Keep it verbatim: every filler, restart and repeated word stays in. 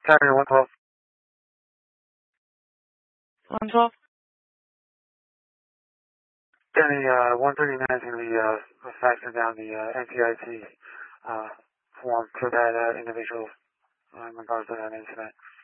Saturday, one twelve. one twelve? Danny, uh, one thirty-nine is going to be, uh, faxing down the, uh, N T I T, uh, form to that, uh, individual, uh, in regards to that incident.